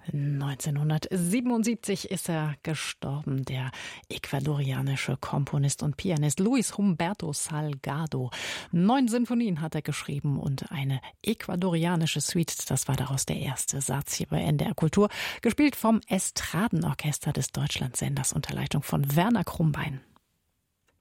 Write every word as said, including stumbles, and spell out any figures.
neunzehnhundertsiebenundsiebzig ist er gestorben, der ecuadorianische Komponist und Pianist Luis Humberto Salgado. Neun Sinfonien hat er geschrieben und eine ecuadorianische Suite, das war daraus der erste Satz hier bei N D R Kultur, gespielt vom Estradenorchester des Deutschlandsenders unter Leitung von Werner Krumbein.